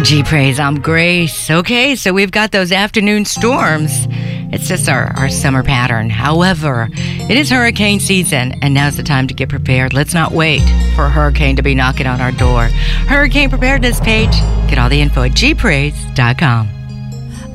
Gee, praise, I'm Grace. Okay, so we've got those afternoon storms. It's just our summer pattern. However, it is hurricane season, and now's the time to get prepared. Let's not wait for a hurricane to be knocking on our door. Hurricane preparedness page. Get all the info at gpraise.com.